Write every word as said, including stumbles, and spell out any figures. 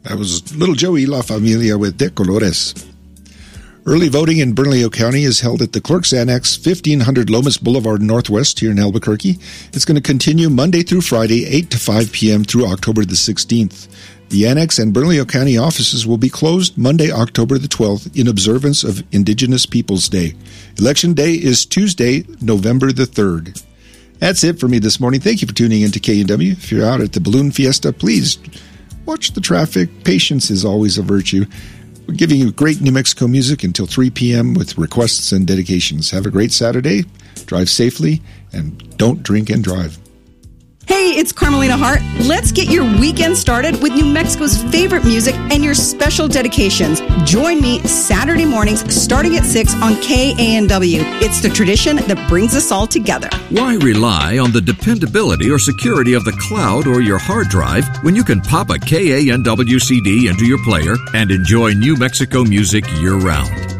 That was Little Joey La Familia with De Colores. Early voting in Bernalillo County is held at the Clerk's Annex, fifteen hundred Lomas Boulevard Northwest here in Albuquerque. It's going to continue Monday through Friday, eight to five p.m. through October the sixteenth. The Annex and Bernalillo County offices will be closed Monday, October the twelfth, in observance of Indigenous Peoples Day. Election Day is Tuesday, November the third. That's it for me this morning. Thank you for tuning in to K N W. If you're out at the Balloon Fiesta, please watch the traffic. Patience is always a virtue. We're giving you great New Mexico music until three p.m. with requests and dedications. Have a great Saturday. Drive safely, and don't drink and drive. Hey, it's Carmelina Hart. Let's get your weekend started with New Mexico's favorite music and your special dedications. Join me Saturday mornings starting at six on K A N W. It's the tradition that brings us all together. Why rely on the dependability or security of the cloud or your hard drive when you can pop a K A N W C D into your player and enjoy New Mexico music year-round?